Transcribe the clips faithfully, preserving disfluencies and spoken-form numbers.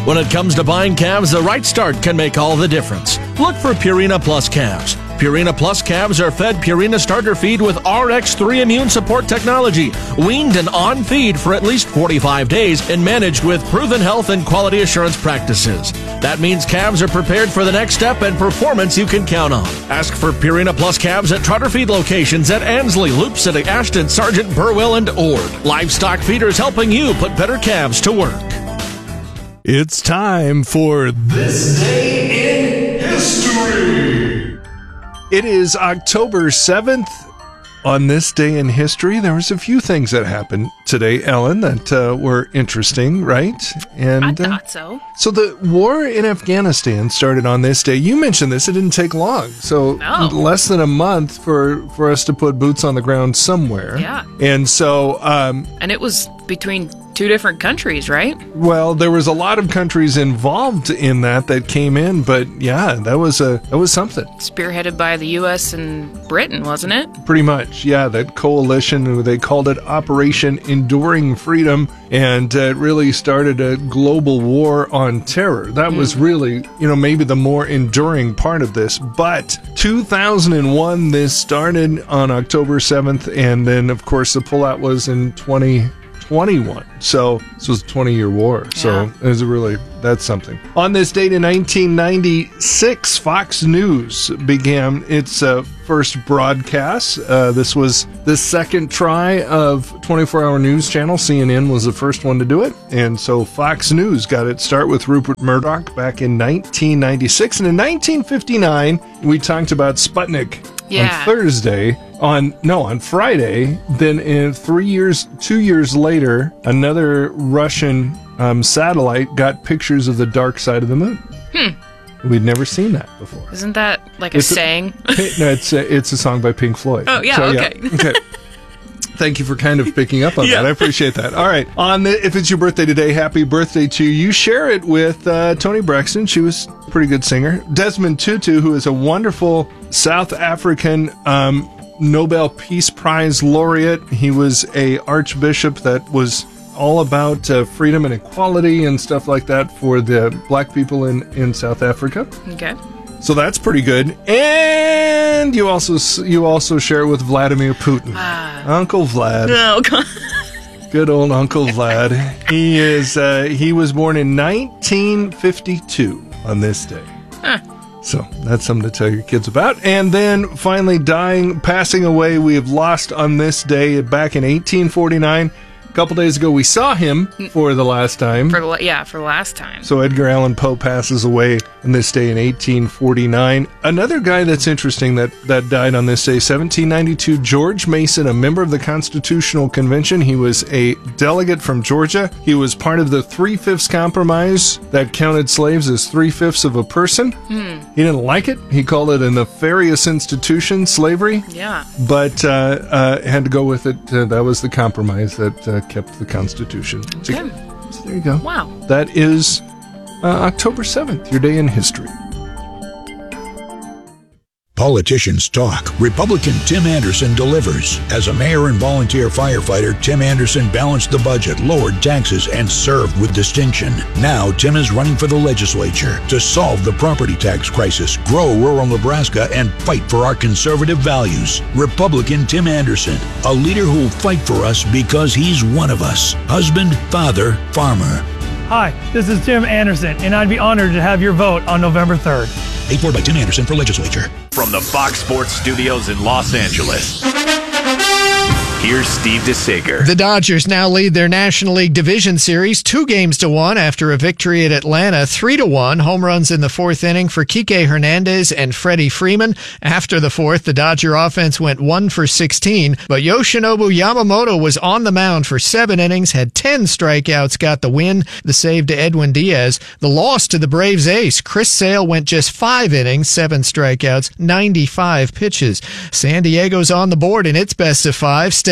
When it comes to buying calves, the right start can make all the difference. Look for Purina Plus calves. Purina Plus calves are fed Purina starter feed with R X three immune support technology, weaned and on feed for at least forty-five days, and managed with proven health and quality assurance practices. That means calves are prepared for the next step and performance you can count on. Ask for Purina Plus calves at Trotter Feed locations at Ansley, Loop City, Ashton, Sargent, Burwell, and Ord. Livestock Feeders helping you put better calves to work. It's time for This Day in History. It is October seventh. On this day in history, there was a few things that happened today, Ellen, that uh, were interesting, right? And I thought so. Uh, so the war in Afghanistan started on this day. You mentioned this; it didn't take long, so No. less than a month for for us to put boots on the ground somewhere. Yeah. And so, um, And it was between two different countries, right? well, there was a lot of countries involved in that that came in, but yeah, that was a that was something. Spearheaded by the U S and Britain, wasn't it? Pretty much, yeah, that coalition, they called it Operation Enduring Freedom, and uh, it really started a global war on terror. That mm. was really, you know, maybe the more enduring part of this. But two thousand one, this started on October seventh, and then, of course, the pullout was in twenty twenty-one. So this was a twenty-year war. So Yeah. it was really, that's something. On this date in nineteen ninety-six, Fox News began its uh, first broadcast. Uh, this was the second try of twenty-four hour news channel. C N N was the first one to do it. And so Fox News got its start with Rupert Murdoch back in nineteen ninety-six. And in nineteen fifty-nine, we talked about Sputnik Yeah. on Thursday. On no, on Friday. Then, in three years, two years later, another Russian um, satellite got pictures of the dark side of the moon. Hmm. We'd never seen that before. Isn't that like a It's a- saying? No, it's a, it's a song by Pink Floyd. Oh, yeah, So, okay. okay. Thank you for kind of picking up on Yeah. that. I appreciate that. All right. On the, if it's your birthday today, happy birthday to you. You share it with uh, Toni Braxton. She was a pretty good singer. Desmond Tutu, who is a wonderful South African um, Nobel Peace Prize laureate. He was a archbishop that was all about uh, freedom and equality and stuff like that for the black people in, in South Africa. Okay. So that's pretty good. And you also you also share it with Vladimir Putin. Ah. Uncle Vlad. Oh, God. Good old Uncle Vlad. He is uh, he was born in nineteen fifty-two on this day. Huh. So that's something to tell your kids about. And then finally dying, passing away, we have lost on this day back in eighteen forty-nine. A couple days ago, we saw him for the last time. For the, la- yeah, for last time. So Edgar Allan Poe passes away on this day in eighteen forty-nine. Another guy that's interesting that, that died on this day, seventeen ninety-two, George Mason, a member of the Constitutional Convention. He was a delegate from Georgia. He was part of the Three-Fifths Compromise that counted slaves as three-fifths of a person. Hmm. He didn't like it. He called it a nefarious institution, slavery. Yeah. But uh, uh, had to go with it. Uh, that was the compromise that uh, kept the Constitution. Okay. So there you go. Wow. That is uh, October seventh, your day in history. Politicians talk. Republican Tim Anderson delivers. As a mayor and volunteer firefighter, Tim Anderson balanced the budget, lowered taxes, and served with distinction. Now, Tim is running for the legislature to solve the property tax crisis, grow rural Nebraska, and fight for our conservative values. Republican Tim Anderson, a leader who will fight for us because he's one of us. Husband, father, farmer. Hi, this is Tim Anderson, and I'd be honored to have your vote on November third. Paid for by Tim Anderson for legislature. From the Fox Sports Studios in Los Angeles, here's Steve DeSager. The Dodgers now lead their National League Division Series two games to one after a victory at Atlanta, three to one. Home runs in the fourth inning for Kike Hernandez and Freddie Freeman. After the fourth, the Dodger offense went one for sixteen, but Yoshinobu Yamamoto was on the mound for seven innings, had ten strikeouts, got the win. The save to Edwin Diaz. The loss to the Braves ace, Chris Sale, went just five innings, seven strikeouts, ninety-five pitches. San Diego's on the board in its best of five. Stay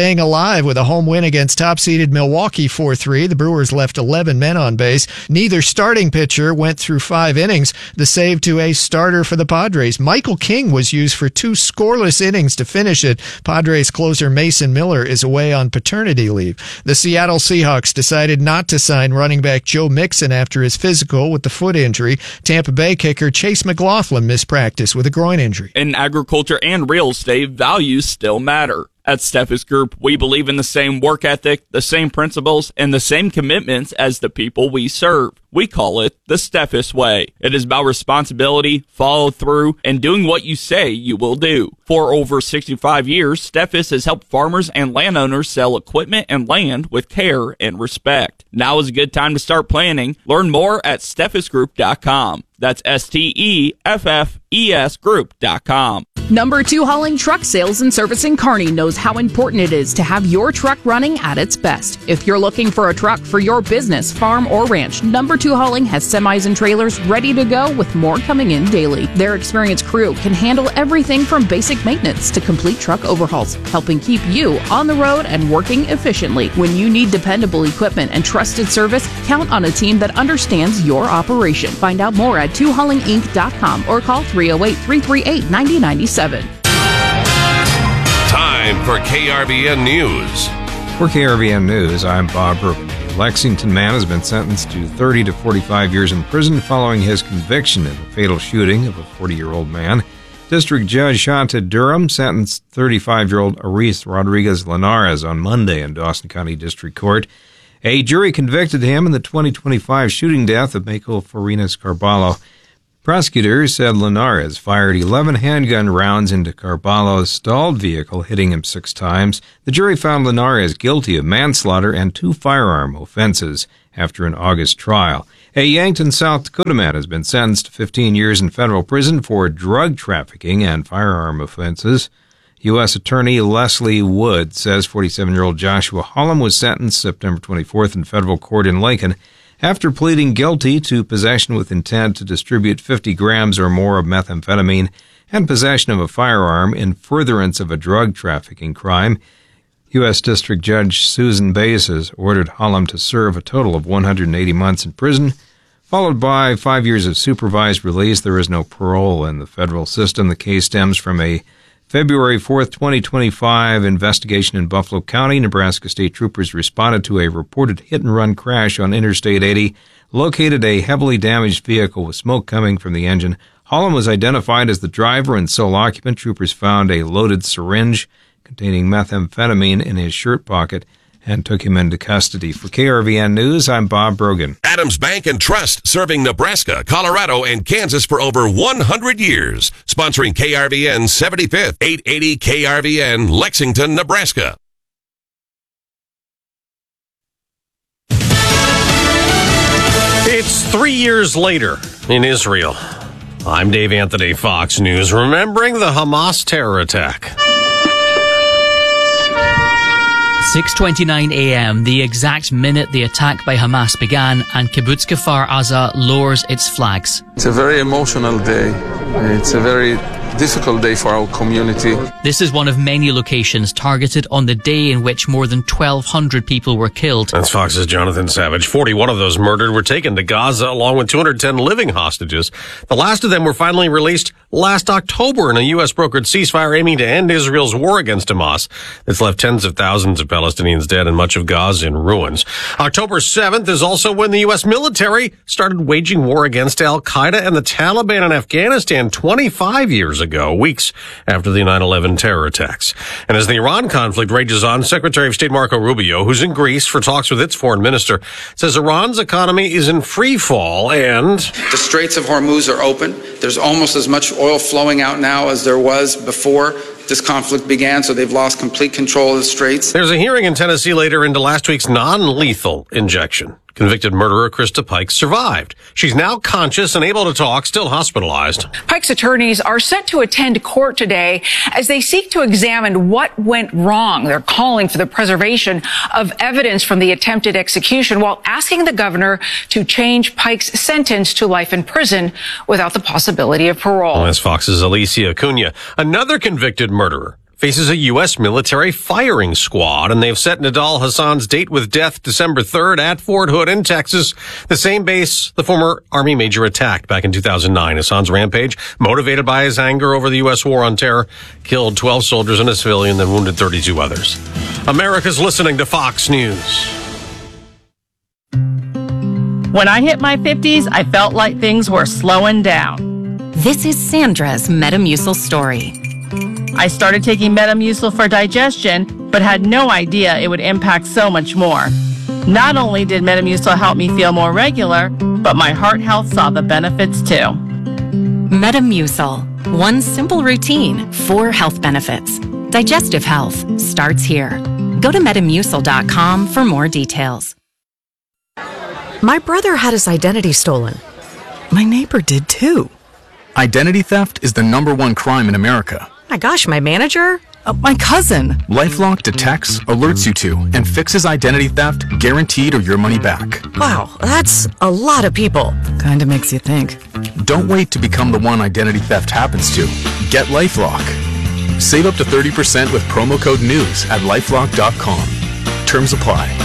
staying alive with a home win against top-seeded Milwaukee four three. The Brewers left eleven men on base. Neither starting pitcher went through five innings. The save to a starter for the Padres. Michael King was used for two scoreless innings to finish it. Padres closer Mason Miller is away on paternity leave. The Seattle Seahawks decided not to sign running back Joe Mixon after his physical with the foot injury. Tampa Bay kicker Chase McLaughlin missed practice with a groin injury. In agriculture and real estate, values still matter. At Steffes Group, we believe in the same work ethic, the same principles, and the same commitments as the people we serve. We call it the Steffes Way. It is about responsibility, follow through, and doing what you say you will do. For over sixty-five years, Steffes has helped farmers and landowners sell equipment and land with care and respect. Now is a good time to start planning. Learn more at steffes group dot com. That's S T E F F E S group dot com. Number two Hauling Truck Sales and Servicing Kearney knows how important it is to have your truck running at its best. If you're looking for a truck for your business, farm, or ranch, Number two Hauling has semis and trailers ready to go with more coming in daily. Their experienced crew can handle everything from basic maintenance to complete truck overhauls, helping keep you on the road and working efficiently. When you need dependable equipment and trusted service, count on a team that understands your operation. Find out more at two hauling inc dot com or call three oh eight, three three eight, nine oh nine seven. Time for K R V N News. For K R V N News, I'm Bob Brogan. A Lexington man has been sentenced to thirty to forty-five years in prison following his conviction in the fatal shooting of a forty-year-old man. District Judge Shanta Durham sentenced thirty-five-year-old Aris Rodriguez Linares on Monday in Dawson County District Court. A jury convicted him in the twenty twenty-five shooting death of Michael Farinas Carballo. Prosecutors said Linares fired eleven handgun rounds into Carballo's stalled vehicle, hitting him six times. The jury found Linares guilty of manslaughter and two firearm offenses after an August trial. A Yankton, South Dakota man has been sentenced to fifteen years in federal prison for drug trafficking and firearm offenses. U S Attorney Leslie Wood says forty-seven-year-old Joshua Hollum was sentenced September twenty-fourth in federal court in Lincoln after pleading guilty to possession with intent to distribute fifty grams or more of methamphetamine and possession of a firearm in furtherance of a drug trafficking crime. U S District Judge Susan Bays has ordered Hollum to serve a total of one hundred eighty months in prison, followed by five years of supervised release. There is no parole in the federal system. The case stems from a February fourth, twenty twenty-five investigation in Buffalo County. Nebraska state troopers responded to a reported hit-and-run crash on Interstate eighty, located a heavily damaged vehicle with smoke coming from the engine. Hollum was identified as the driver and sole occupant. Troopers found a loaded syringe containing methamphetamine in his shirt pocket and took him into custody. For K R V N News, I'm Bob Brogan. Adams Bank and Trust, serving Nebraska, Colorado, and Kansas for over one hundred years. Sponsoring K R V N seventy-fifth, eight eighty K R V N, Lexington, Nebraska. It's three years later in Israel. I'm Dave Anthony, Fox News, remembering the Hamas terror attack. six twenty-nine a.m., the exact minute the attack by Hamas began, and Kibbutz Kfar Aza lowers its flags. It's a very emotional day. It's a very difficult day for our community. This is one of many locations targeted on the day in which more than twelve hundred people were killed. That's Fox's Jonathan Savage. forty-one of those murdered were taken to Gaza, along with two hundred ten living hostages. The last of them were finally released last October in a U S brokered ceasefire aiming to end Israel's war against Hamas. It's left tens of thousands of Palestinians dead and much of Gaza in ruins. October seventh is also when the U S military started waging war against al-Qaeda and the Taliban in Afghanistan twenty-five years ago, weeks after the nine eleven terror attacks. And as the Iran conflict rages on, Secretary of State Marco Rubio, who's in Greece for talks with its foreign minister, says Iran's economy is in free fall and the Straits of Hormuz are open. There's almost as much oil flowing out now as there was before this conflict began, so they've lost complete control of the Straits. There's a hearing in Tennessee later into last week's non-lethal injection. Convicted murderer Krista Pike survived. She's now conscious and able to talk, still hospitalized. Pike's attorneys are set to attend court today as they seek to examine what went wrong. They're calling for the preservation of evidence from the attempted execution while asking the governor to change Pike's sentence to life in prison without the possibility of parole. Well, that's Fox's Alicia Cunha. Another convicted murderer, faces a U S military firing squad, and they've set Nidal Hassan's date with death December third at Fort Hood in Texas, the same base the former Army major attacked back in two thousand nine. Hassan's rampage, motivated by his anger over the U S war on terror, killed twelve soldiers and a civilian, then wounded thirty-two others. America's listening to Fox News. When I hit my fifties, I felt like things were slowing down. This is Sandra's Metamucil story. I started taking Metamucil for digestion, but had no idea it would impact so much more. Not only did Metamucil help me feel more regular, but my heart health saw the benefits too. Metamucil. One simple routine, four health benefits. Digestive health starts here. Go to metamucil dot com for more details. My brother had his identity stolen. My neighbor did too. Identity theft is the number one crime in America. My gosh, my manager? Uh, my cousin. LifeLock detects, alerts you to, and fixes identity theft, guaranteed or your money back. Wow, that's a lot of people. Kinda makes you think. Don't wait to become the one identity theft happens to. Get LifeLock. Save up to thirty percent with promo code NEWS at lifelock dot com. Terms apply.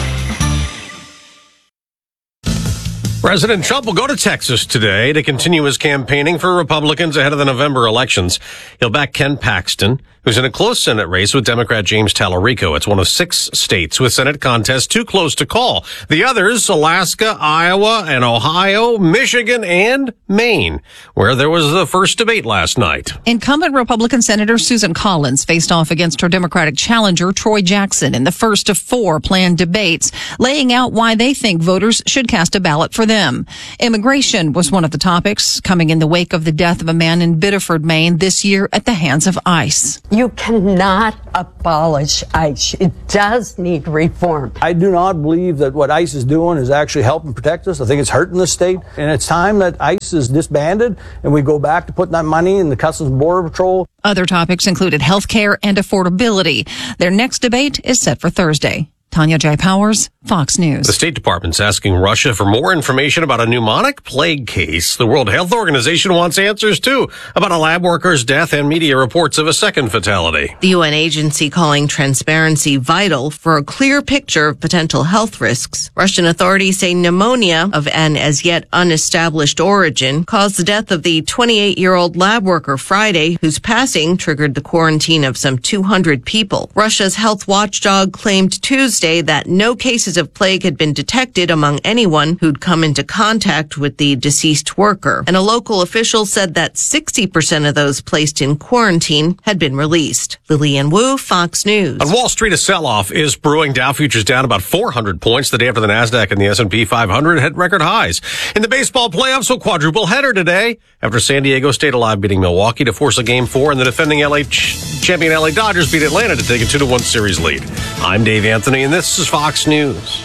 President Trump will go to Texas today to continue his campaigning for Republicans ahead of the November elections. He'll back Ken Paxton, who's in a close Senate race with Democrat James Talarico. It's one of six states with Senate contests too close to call. The others, Alaska, Iowa, and Ohio, Michigan, and Maine, where there was the first debate last night. Incumbent Republican Senator Susan Collins faced off against her Democratic challenger, Troy Jackson, in the first of four planned debates, laying out why they think voters should cast a ballot for them. Immigration was one of the topics, coming in the wake of the death of a man in Biddeford, Maine, this year at the hands of ICE. You cannot abolish ICE. It does need reform. I do not believe that what ICE is doing is actually helping protect us. I think it's hurting the state. And it's time that ICE is disbanded and we go back to putting that money in the Customs and Border Patrol. Other topics included health care and affordability. Their next debate is set for Thursday. Tanya J. Powers, Fox News. The State Department's asking Russia for more information about a pneumonic plague case. The World Health Organization wants answers, too, about a lab worker's death and media reports of a second fatality. The U N agency calling transparency vital for a clear picture of potential health risks. Russian authorities say pneumonia of an as yet unestablished origin caused the death of the twenty-eight-year-old lab worker Friday, whose passing triggered the quarantine of some two hundred people. Russia's health watchdog claimed Tuesday that no cases of plague had been detected among anyone who'd come into contact with the deceased worker. And a local official said that sixty percent of those placed in quarantine had been released. Lillian Wu, Fox News. On Wall Street, a sell-off is brewing. Dow futures down about four hundred points the day after the NASDAQ and the S and P five hundred hit record highs. In the baseball playoffs, a quadruple header today after San Diego stayed alive, beating Milwaukee to force a game four, and the defending L A ch- champion L A Dodgers beat Atlanta to take a two to one series lead. I'm Dave Anthony, and this is Fox News.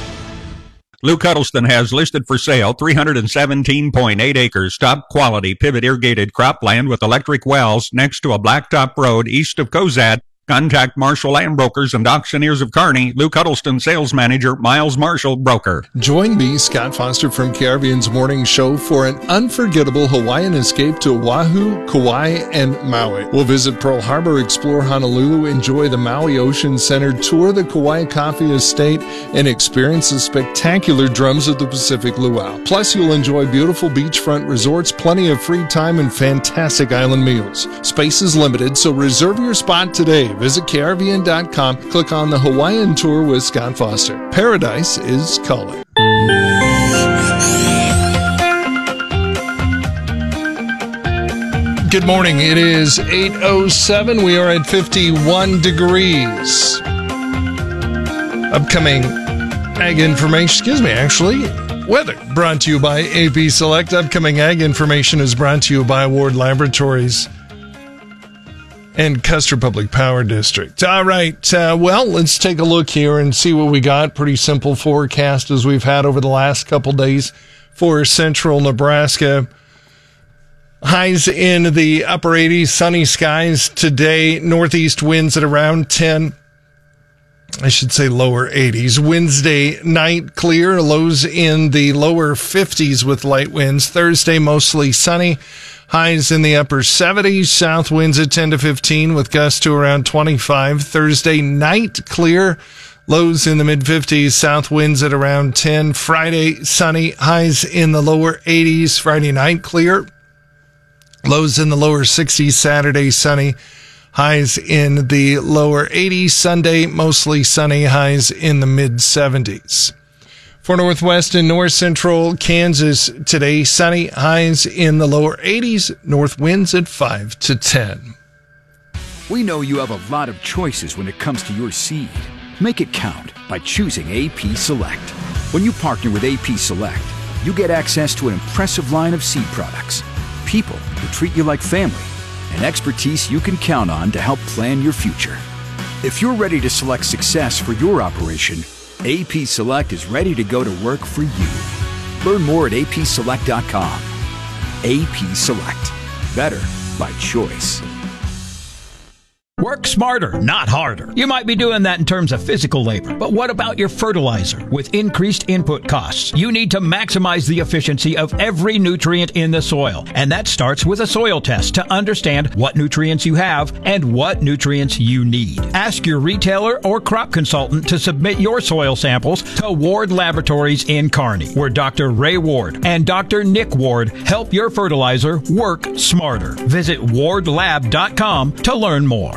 Lou Cuddleston has listed for sale three hundred seventeen point eight acres, top quality pivot irrigated cropland with electric wells next to a blacktop road east of Cozad. Contact Marshall Land Brokers and Auctioneers of Kearney. Lou Cuddleston, Sales Manager, Miles Marshall, Broker. Join me, Scott Foster from K R V N's Morning Show, for an unforgettable Hawaiian escape to Oahu, Kauai, and Maui. We'll visit Pearl Harbor, explore Honolulu, enjoy the Maui Ocean Center, tour the Kauai Coffee Estate, and experience the spectacular drums of the Pacific Luau. Plus, you'll enjoy beautiful beachfront resorts, plenty of free time, and fantastic island meals. Space is limited, so reserve your spot today. Visit K R V N dot com, click on the Hawaiian Tour with Scott Foster. Paradise is calling. Good morning. It is eight oh seven. We are at fifty-one degrees. Upcoming ag information, excuse me, actually, weather brought to you by A P Select. Upcoming ag information is brought to you by Ward Laboratories and Custer Public Power District. All right, uh, well, let's take a look here and see what we got. Pretty simple forecast as we've had over the last couple days for central Nebraska. Highs in the upper eighties, sunny skies today, northeast winds at around ten. I should say lower eighties. Wednesday night clear, lows in the lower fifties with light winds. Thursday mostly sunny. highs in the upper seventies. South winds at ten to fifteen with gusts to around twenty-five. Thursday night, clear. Lows in the mid-fifties, south winds at around ten. Friday, sunny, highs in the lower eighties. Friday night, clear. Lows in the lower sixties. Saturday, sunny, highs in the lower eighties. Sunday, mostly sunny, highs in the mid-seventies. For northwest and north central Kansas today, sunny, highs in the lower eighties. North winds at five to ten. We know you have a lot of choices when it comes to your seed. Make it count by choosing A P Select. When you partner with A P Select, you get access to an impressive line of seed products, people who treat you like family, and expertise you can count on to help plan your future. If you're ready to select success for your operation, A P Select is ready to go to work for you. Learn more at A P select dot com. A P Select. Better by choice. Work smarter, not harder. You might be doing that in terms of physical labor, but what about your fertilizer? With increased input costs, you need to maximize the efficiency of every nutrient in the soil. And that starts with a soil test to understand what nutrients you have and what nutrients you need. Ask your retailer or crop consultant to submit your soil samples to Ward Laboratories in Kearney, where Doctor Ray Ward and Doctor Nick Ward help your fertilizer work smarter. Visit ward lab dot com to learn more.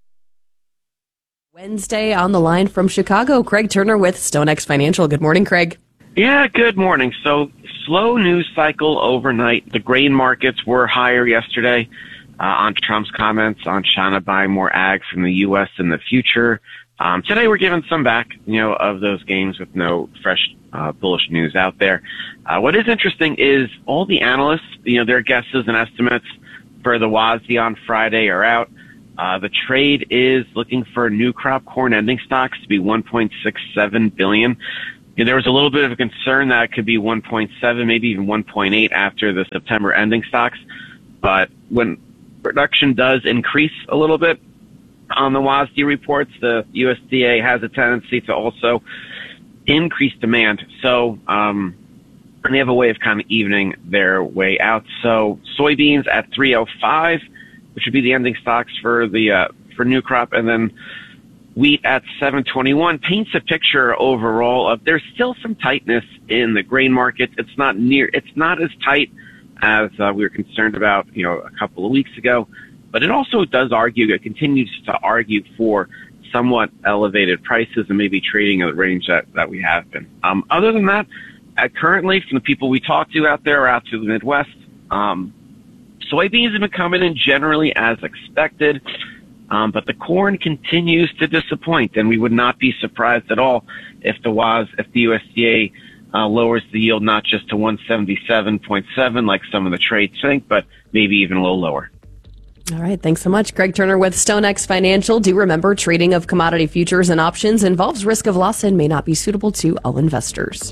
Wednesday on the line from Chicago, Craig Turner with StoneX Financial. Good morning, Craig. Yeah, good morning. So, slow news cycle overnight. The grain markets were higher yesterday uh, on Trump's comments on China buying more ag from the U S in the future. Um, today we're giving some back, you know, of those gains with no fresh uh, bullish news out there. Uh, what is interesting is all the analysts, you know, their guesses and estimates for the W A S D on Friday are out. Uh, the trade is looking for new crop corn ending stocks to be one point six seven billion dollars. You know, there was a little bit of a concern that it could be one point seven, maybe even one point eight after the September ending stocks. But when production does increase a little bit on the W A S D reports, the U S D A has a tendency to also increase demand. So, um, and they have a way of kind of evening their way out. So soybeans at three oh five, which would be the ending stocks for the uh, for new crop, and then wheat at seven twenty-one paints a picture overall of there's still some tightness in the grain market. It's not near, it's not as tight as uh, we were concerned about, you know, a couple of weeks ago, but it also does argue, it continues to argue for somewhat elevated prices and maybe trading at the range that, that we have been. Um, other than that, uh, currently from the people we talk to out there, out to the Midwest, um, soybeans have been coming in generally as expected, um, but the corn continues to disappoint, and we would not be surprised at all if the W A S, if the U S D A uh, lowers the yield not just to one seventy-seven point seven like some of the trades think, but maybe even a little lower. All right, thanks so much. Craig Turner with StoneX Financial. Do remember, trading of commodity futures and options involves risk of loss and may not be suitable to all investors.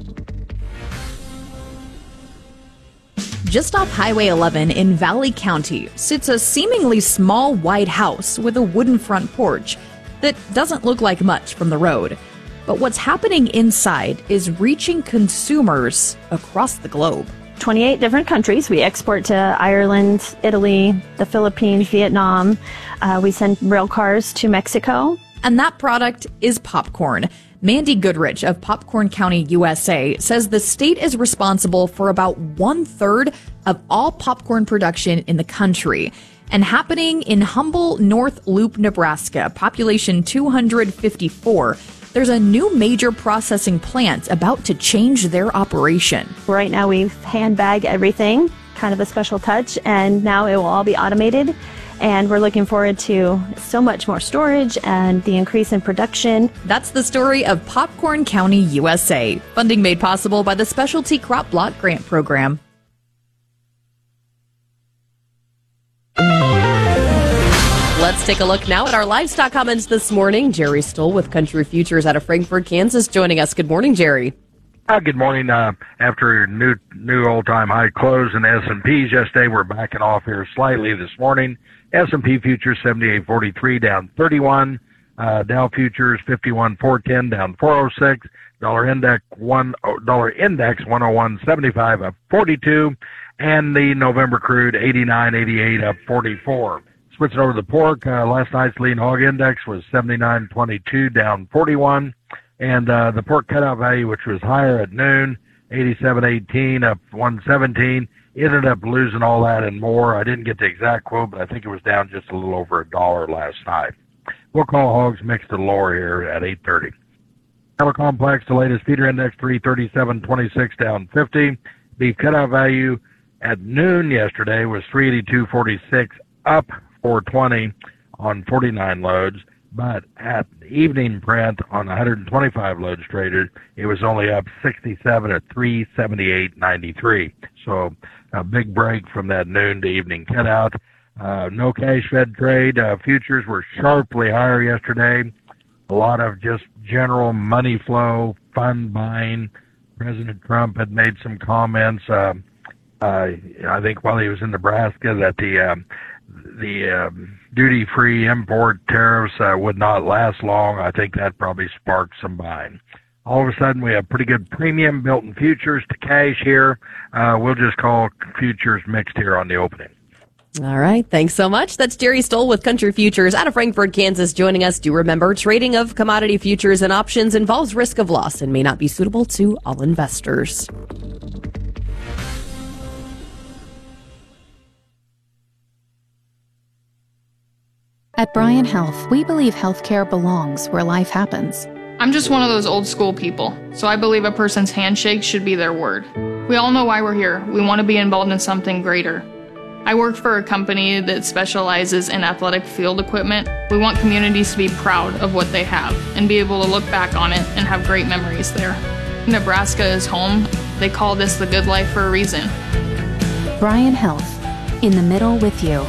Just off Highway eleven in Valley County sits a seemingly small white house with a wooden front porch that doesn't look like much from the road. But what's happening inside is reaching consumers across the globe. twenty-eight different countries. We export to Ireland, Italy, the Philippines, Vietnam. Uh, we send rail cars to Mexico. And that product is popcorn. Mandy Goodrich of Popcorn County, U S A, says the state is responsible for about one third of all popcorn production in the country. And happening in Humble North Loop, Nebraska, population two hundred fifty-four, there's a new major processing plant about to change their operation. Right now we handbag everything, kind of a special touch, and now it will all be automated. And we're looking forward to so much more storage and the increase in production. That's the story of Popcorn County, U S A. Funding made possible by the Specialty Crop Block Grant Program. Let's take a look now at our livestock comments this morning. Jerry Stoll with Country Futures out of Frankfort, Kansas, joining us. Good morning, Jerry. Uh, good morning. Uh, after new new all-time high close in S and P's yesterday, we're backing off here slightly this morning. S and P futures seventy-eight forty-three down thirty-one. Uh, Dow futures fifty-one four ten down four oh six. Dollar index one dollar index one oh one seventy-five up forty-two, and the November crude eighty-nine eighty-eight up forty-four. Switching over to the pork, uh, last night's lean hog index was seventy-nine twenty-two down forty-one, and uh, the pork cutout value, which was higher at noon, eighty-seven eighteen up one seventeen, ended up losing all that and more. I didn't get the exact quote, but I think it was down just a little over a dollar last night. We'll call hogs mixed to lower here at eight thirty. Cattle complex, the latest feeder index three thirty-seven twenty-six down fifty. Beef cutout value at noon yesterday was three eighty-two forty-six up four twenty on forty-nine loads, but at evening print on one hundred twenty-five loads traded, it was only up sixty-seven at three seventy-eight ninety-three. So a big break from that noon to evening cutout. Uh, no cash fed trade. Uh, futures were sharply higher yesterday. A lot of just general money flow, fund buying. President Trump had made some comments, uh, uh, I think while he was in Nebraska, that the um, the um, duty-free import tariffs uh, would not last long. I think that probably sparked some buying. All of a sudden, we have pretty good premium built in futures to cash here. Uh, we'll just call futures mixed here on the opening. All right. Thanks so much. That's Jerry Stoll with Country Futures out of Frankfort, Kansas, joining us. Do remember, trading of commodity futures and options involves risk of loss and may not be suitable to all investors. At Bryan Health, we believe healthcare belongs where life happens. I'm just one of those old school people, so I believe a person's handshake should be their word. We all know why we're here. We want to be involved in something greater. I work for a company that specializes in athletic field equipment. We want communities to be proud of what they have and be able to look back on it and have great memories there. Nebraska is home. They call this the good life for a reason. Bryan Health, in the middle with you.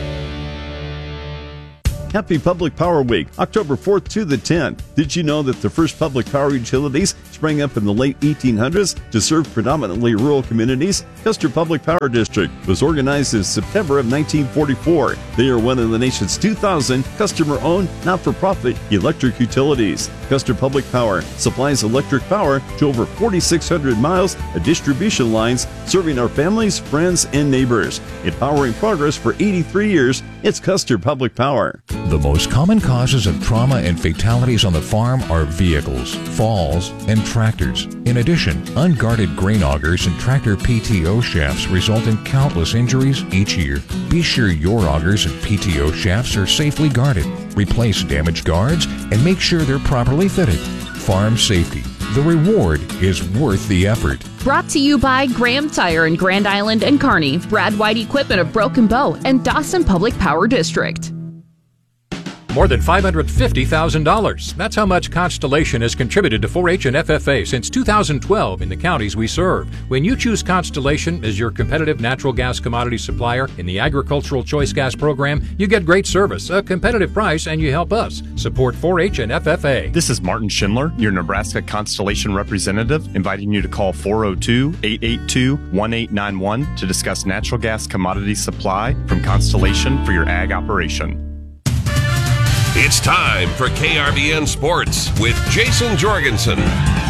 Happy Public Power Week, October fourth to the tenth. Did you know that the first public power utilities sprang up in the late eighteen hundreds to serve predominantly rural communities? Custer Public Power District was organized in September of nineteen forty-four. They are one of the nation's two thousand customer-owned, not-for-profit electric utilities. Custer Public Power supplies electric power to over forty-six hundred miles of distribution lines, serving our families, friends, and neighbors. Empowering progress for eighty-three years, it's Custer Public Power. The most common causes of trauma and fatalities on the farm are vehicles, falls, and tractors. In addition, unguarded grain augers and tractor P T O shafts result in countless injuries each year. Be sure your augers and P T O shafts are safely guarded. Replace damaged guards and make sure they're properly fitted. Farm safety. The reward is worth the effort. Brought to you by Graham Tire in Grand Island and Kearney, Brad White Equipment of Broken Bow, and Dawson Public Power District. More than five hundred fifty thousand dollars. That's how much Constellation has contributed to four H and F F A since two thousand twelve in the counties we serve. When you choose Constellation as your competitive natural gas commodity supplier in the Agricultural Choice Gas Program, you get great service, a competitive price, and you help us support four H and F F A. This is Martin Schindler, your Nebraska Constellation representative, inviting you to call four oh two, eight eight two, one eight nine one to discuss natural gas commodity supply from Constellation for your ag operation. It's time for K R V N Sports with Jason Jorgensen.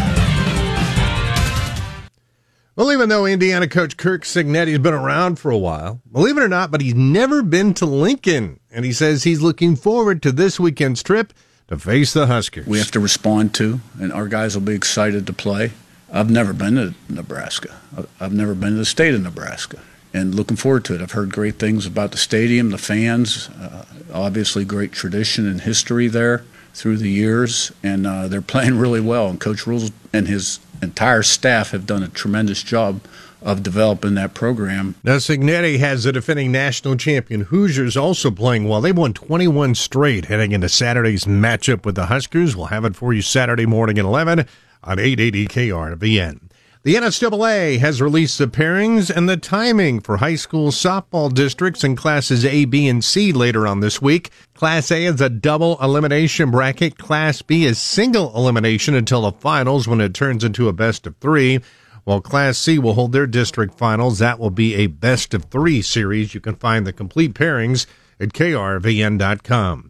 Well, even though Indiana coach Kirk Cignetti's been around for a while, believe it or not, but he's never been to Lincoln. And he says he's looking forward to this weekend's trip to face the Huskers. We have to respond to, and our guys will be excited to play. I've never been to Nebraska. I've never been to the state of Nebraska. And looking forward to it. I've heard great things about the stadium, the fans, uh, obviously great tradition and history there through the years, and uh, they're playing really well. And Coach Rules and his entire staff have done a tremendous job of developing that program. Now, Cignetti has the defending national champion Hoosiers also playing well. They've won twenty-one straight heading into Saturday's matchup with the Huskers. We'll have it for you Saturday morning at eleven on eight eighty K R V N. The N C double A has released the pairings and the timing for high school softball districts in classes A, B, and C later on this week. Class A is a double elimination bracket. Class B is single elimination until the finals when it turns into a best of three. While Class C will hold their district finals, that will be a best of three series. You can find the complete pairings at K R V N dot com.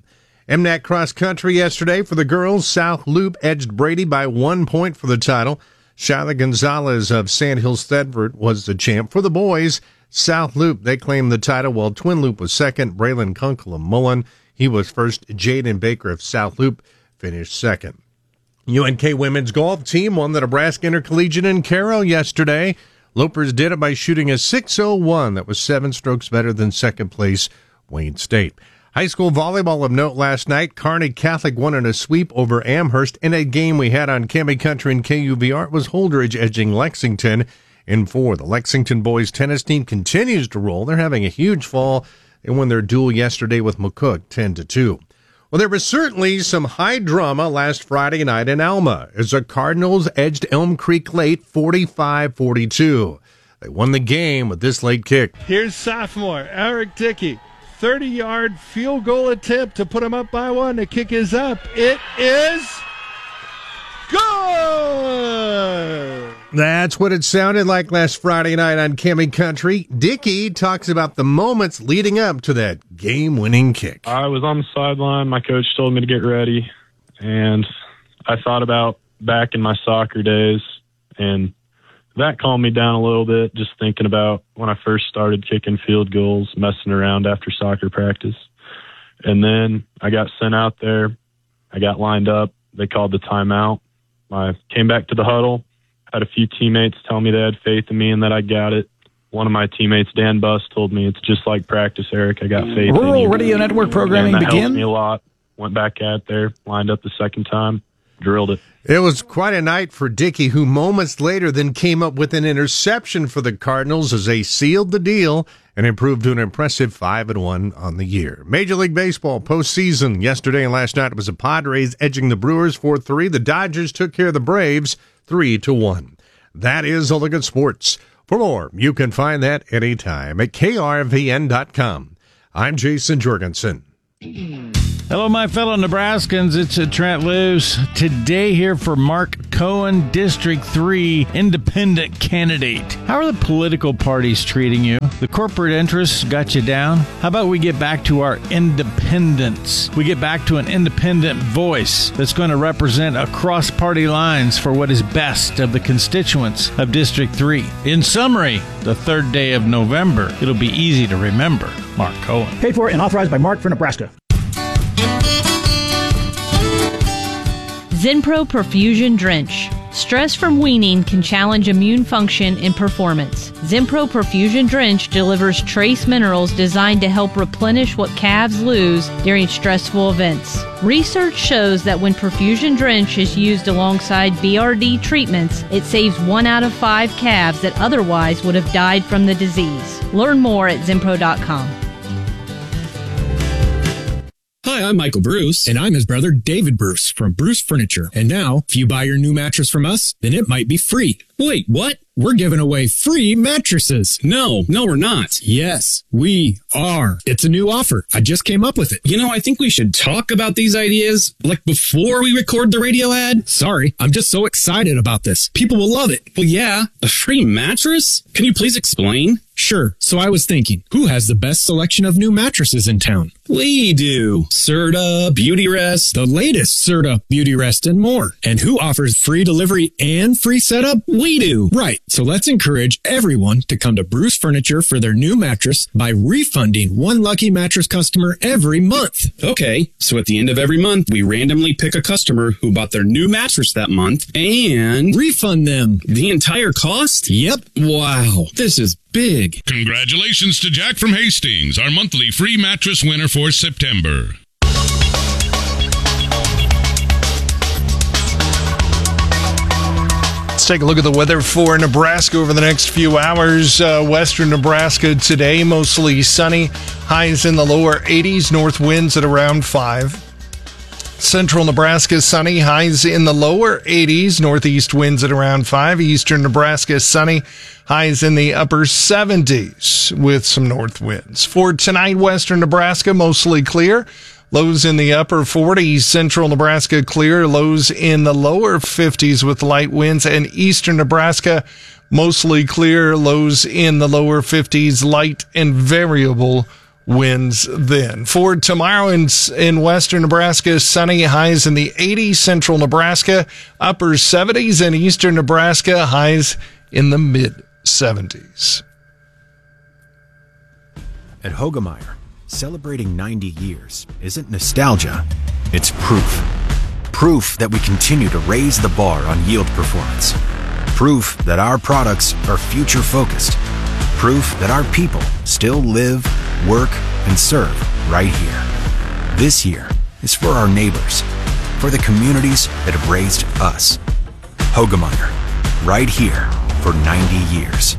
M N A C cross country yesterday for the girls. South Loop edged Brady by one point for the title. Shyla Gonzalez of Sandhills Thedford was the champ. For the boys, South Loop, they claimed the title, while Twin Loop was second. Braylon Kunkel of Mullen, he was first. Jaden Baker of South Loop finished second. U N K women's golf team won the Nebraska Intercollegiate in Carroll yesterday. Lopers did it by shooting a six oh one. That was seven strokes better than second place Wayne State. High school volleyball of note last night. Kearney Catholic won in a sweep over Amherst. In a game we had on Cammie Country and K U V R, it was Holdridge edging Lexington in four. The Lexington boys tennis team continues to roll. They're having a huge fall. They won their duel yesterday with McCook ten to two. Well, there was certainly some high drama last Friday night in Alma as the Cardinals edged Elm Creek late forty-five forty-two. They won the game with this late kick. Here's sophomore Eric Dickey. thirty-yard field goal attempt to put him up by one. The kick is up. It is good! That's what it sounded like last Friday night on Cammie Country. Dickey talks about the moments leading up to that game-winning kick. I was on the sideline. My coach told me to get ready, and I thought about back in my soccer days, and that calmed me down a little bit, just thinking about when I first started kicking field goals, messing around after soccer practice. And then I got sent out there. I got lined up. They called the timeout. I came back to the huddle, had a few teammates tell me they had faith in me and that I got it. One of my teammates, Dan Buss, told me, it's just like practice, Eric. I got faith in you. Rural Radio Network programming and that begin. helped me a lot. Went back out there, lined up the second time, drilled it. It was quite a night for Dickey, who moments later then came up with an interception for the Cardinals as they sealed the deal and improved to an impressive five and one on the year. Major League Baseball postseason yesterday and last night, it was the Padres edging the Brewers four three. The Dodgers took care of the Braves three to one. That is all the good sports. For more, you can find that anytime at K R V N dot com. I'm Jason Jorgensen. Hello, my fellow Nebraskans. It's a Trent Lewis. Today here for Mark Cohen, District three independent candidate. How are the political parties treating you? The corporate interests got you down? How about we get back to our independence? We get back to an independent voice that's going to represent across party lines for what is best of the constituents of District three. In summary, the third day of November, it'll be easy to remember. Mark Cohen. Paid for and authorized by Mark for Nebraska. Zinpro Perfusion Drench. Stress from weaning can challenge immune function and performance. Zinpro Perfusion Drench delivers trace minerals designed to help replenish what calves lose during stressful events. Research shows that when Perfusion Drench is used alongside B R D treatments, it saves one out of five calves that otherwise would have died from the disease. Learn more at zinpro dot com. Hi, I'm Michael Bruce. And I'm his brother, David Bruce, from Bruce Furniture. And now, if you buy your new mattress from us, then it might be free. Wait, what? We're giving away free mattresses. No, no, we're not. Yes, we are. It's a new offer. I just came up with it. You know, I think we should talk about these ideas, like before we record the radio ad. Sorry, I'm just so excited about this. People will love it. Well, yeah, a free mattress? Can you please explain? Sure. So I was thinking, who has the best selection of new mattresses in town? We do. Serta, Beautyrest, the latest Serta, Beautyrest, and more. And who offers free delivery and free setup? We do. Right. So let's encourage everyone to come to Bruce Furniture for their new mattress by refunding one lucky mattress customer every month. Okay. So at the end of every month, we randomly pick a customer who bought their new mattress that month and refund them the entire cost? Yep. Wow. This is big. Congratulations to Jack from Hastings, our monthly free mattress winner for September. Let's take a look at the weather for Nebraska over the next few hours. Uh, western Nebraska today, mostly sunny. Highs in the lower eighties, north winds at around five. Central Nebraska, sunny. Highs in the lower eighties, northeast winds at around five. Eastern Nebraska, sunny. Highs in the upper seventies with some north winds. For tonight, western Nebraska, mostly clear. Lows in the upper forties. Central Nebraska, clear. Lows in the lower fifties with light winds. And eastern Nebraska, mostly clear. Lows in the lower fifties, light and variable winds then. For tomorrow in, in western Nebraska, sunny, highs in the eighties. Central Nebraska, upper seventies. And eastern Nebraska, highs in the mid seventies. At Hoegemeyer, celebrating ninety years isn't nostalgia, it's proof. Proof that we continue to raise the bar on yield performance. Proof that our products are future-focused. Proof that our people still live, work, and serve right here. This year is for our neighbors, for the communities that have raised us. Hoegemeyer, right here for ninety years.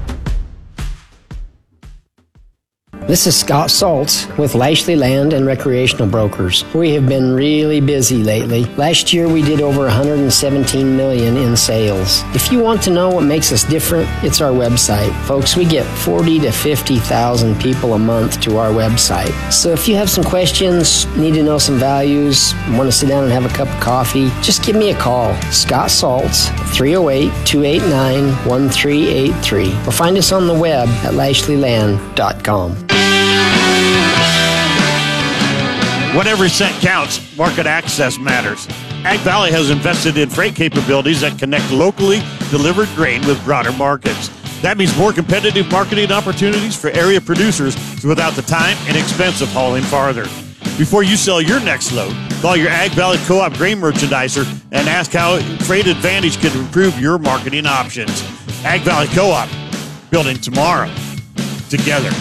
This is Scott Saltz with Lashley Land and Recreational Brokers. We have been really busy lately. Last year we did over one hundred seventeen million dollars in sales. If you want to know what makes us different, it's our website. Folks, we get forty to fifty thousand people a month to our website. So if you have some questions, need to know some values, want to sit down and have a cup of coffee, just give me a call. Scott Saltz, three oh eight, two eight nine, one three eight three. Or find us on the web at lashley land dot com. When every cent counts, market access matters. Ag Valley has invested in freight capabilities that connect locally delivered grain with broader markets. That means more competitive marketing opportunities for area producers without the time and expense of hauling farther. Before you sell your next load, call your Ag Valley Co-op grain merchandiser and ask how Freight Advantage can improve your marketing options. Ag Valley Co-op, building tomorrow together.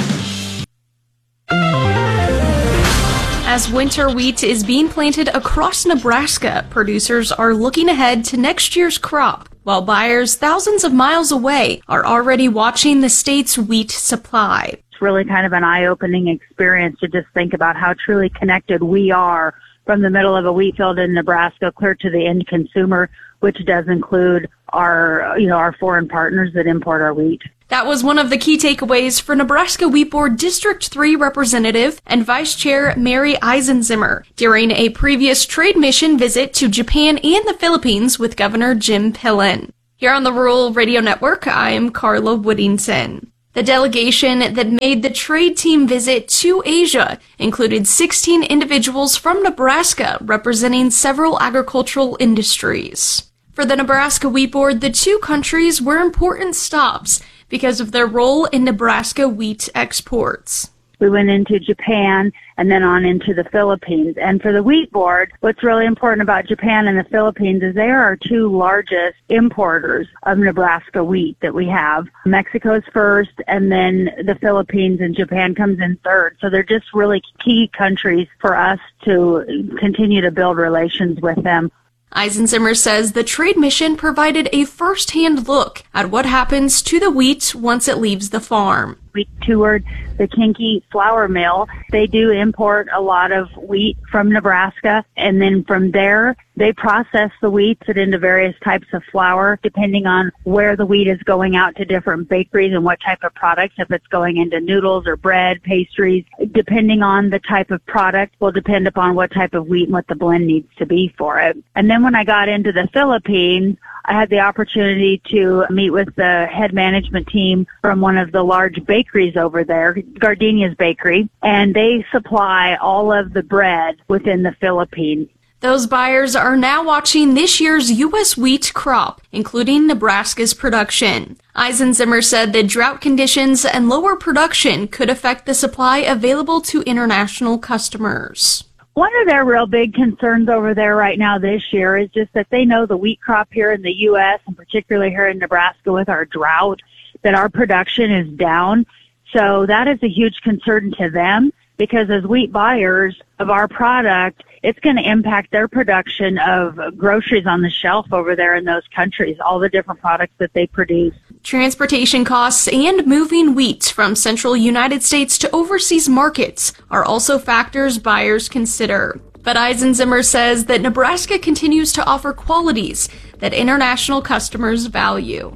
As winter wheat is being planted across Nebraska, producers are looking ahead to next year's crop, while buyers thousands of miles away are already watching the state's wheat supply. It's really kind of an eye-opening experience to just think about how truly connected we are from the middle of a wheat field in Nebraska clear to the end consumer, which does include our, you know, our foreign partners that import our wheat. That was one of the key takeaways for Nebraska Wheat Board District three Representative and Vice Chair Mary Eisenzimmer during a previous trade mission visit to Japan and the Philippines with Governor Jim Pillen. Here on the Rural Radio Network, I'm Carla Woodington. The delegation that made the trade team visit to Asia included sixteen individuals from Nebraska representing several agricultural industries. For the Nebraska Wheat Board, the two countries were important stops because of their role in Nebraska wheat exports. We went into Japan and then on into the Philippines. And for the Wheat Board, what's really important about Japan and the Philippines is they are our two largest importers of Nebraska wheat that we have. Mexico's first, and then the Philippines and Japan comes in third. So they're just really key countries for us to continue to build relations with them. Eisenzimmer says the trade mission provided a first-hand look at what happens to the wheat once it leaves the farm. We toured the Kinky flour mill. They do import a lot of wheat from Nebraska, and then from there, they process the wheat, put it into various types of flour, depending on where the wheat is going out to different bakeries and what type of products, if it's going into noodles or bread, pastries. Depending on the type of product will depend upon what type of wheat and what the blend needs to be for it. And then when I got into the Philippines, I had the opportunity to meet with the head management team from one of the large bakeries over there, Gardenia's Bakery, and they supply all of the bread within the Philippines. Those buyers are now watching this year's U S wheat crop, including Nebraska's production. Eisenzimmer said that drought conditions and lower production could affect the supply available to international customers. One of their real big concerns over there right now this year is just that they know the wheat crop here in the U S and particularly here in Nebraska with our drought, that our production is down. So that is a huge concern to them because as wheat buyers of our product, it's going to impact their production of groceries on the shelf over there in those countries, all the different products that they produce. Transportation costs and moving wheat from central United States to overseas markets are also factors buyers consider. But Eisenzimmer says that Nebraska continues to offer qualities that international customers value.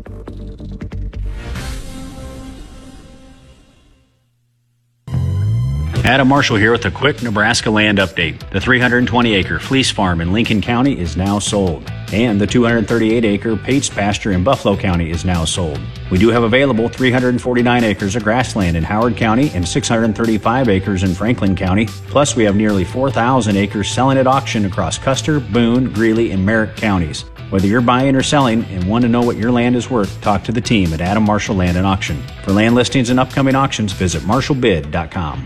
Adam Marshall here with a quick Nebraska land update. The three hundred twenty acre fleece farm in Lincoln County is now sold. And the two hundred thirty-eight acre Pates pasture in Buffalo County is now sold. We do have available three hundred forty-nine acres of grassland in Howard County and six hundred thirty-five acres in Franklin County. Plus, we have nearly four thousand acres selling at auction across Custer, Boone, Greeley, and Merritt counties. Whether you're buying or selling and want to know what your land is worth, talk to the team at Adam Marshall Land and Auction. For land listings and upcoming auctions, visit marshall bid dot com.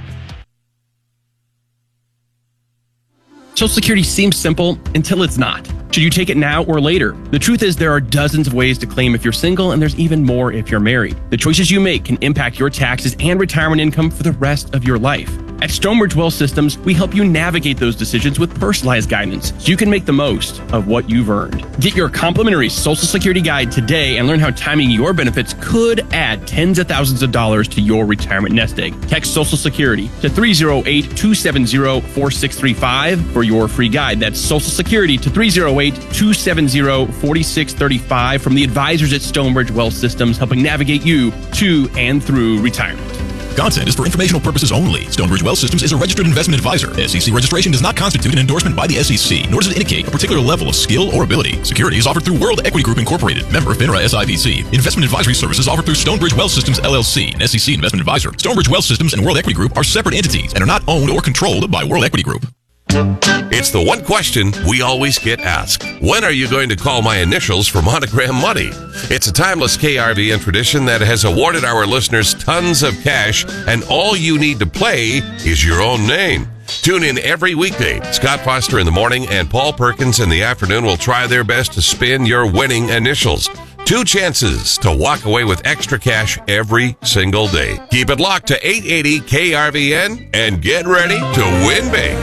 Social Security seems simple until it's not. Should you take it now or later? The truth is there are dozens of ways to claim if you're single, and there's even more if you're married. The choices you make can impact your taxes and retirement income for the rest of your life. At Stonebridge Wealth Systems, we help you navigate those decisions with personalized guidance so you can make the most of what you've earned. Get your complimentary Social Security guide today and learn how timing your benefits could add tens of thousands of dollars to your retirement nest egg. Text Social Security to three oh eight, two seven oh, four six three five for your free guide. That's Social Security to three oh eight, two seven oh, four six three five from the advisors at Stonebridge Wealth Systems, helping navigate you to and through retirement. Content is for informational purposes only. Stonebridge Wealth Systems is a registered investment advisor. S E C registration does not constitute an endorsement by the S E C, nor does it indicate a particular level of skill or ability. Securities offered through World Equity Group Incorporated, member FINRA S I P C. Investment advisory services offered through Stonebridge Wealth Systems L L C, an S E C investment advisor. Stonebridge Wealth Systems and World Equity Group are separate entities and are not owned or controlled by World Equity Group. It's the one question we always get asked. When are you going to call my initials for Monogram Money? It's a timeless K R V N tradition that has awarded our listeners tons of cash, and all you need to play is your own name. Tune in every weekday. Scott Foster in the morning and Paul Perkins in the afternoon will try their best to spin your winning initials. Two chances to walk away with extra cash every single day. Keep it locked to eight eighty K R V N and get ready to win big.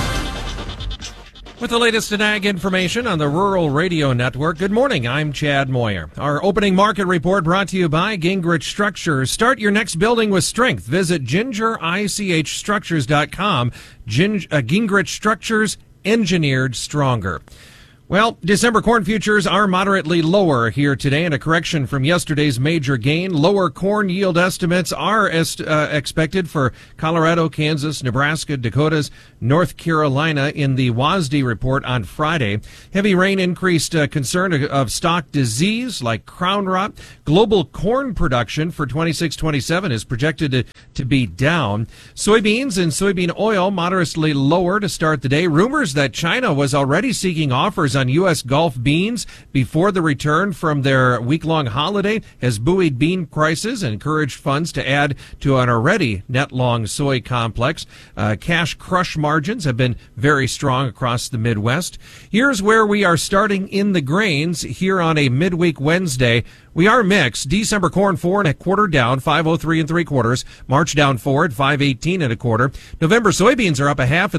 With the latest in ag information on the Rural Radio Network, good morning, I'm Chad Moyer. Our opening market report brought to you by Gingrich Structures. Start your next building with strength. Visit ginger ich structures dot com. Gin- uh, Gingrich Structures, engineered stronger. Well, December corn futures are moderately lower here today, and a correction from yesterday's major gain. Lower corn yield estimates are est- uh, expected for Colorado, Kansas, Nebraska, Dakotas, North Carolina in the W A S D report on Friday. Heavy rain increased uh, concern of, of stock disease like crown rot. Global corn production for twenty-six twenty-seven is projected to, to be down. Soybeans and soybean oil moderately lower to start the day. Rumors that China was already seeking offers on U S Gulf beans before the return from their week-long holiday has buoyed bean prices and encouraged funds to add to an already net-long soy complex. Uh, cash crush margins have been very strong across the Midwest. Here's where we are starting in the grains here on a midweek Wednesday. We are mixed. December corn four and a quarter down, five oh three and three quarters. March down four at five eighteen and a quarter. November soybeans are up a half.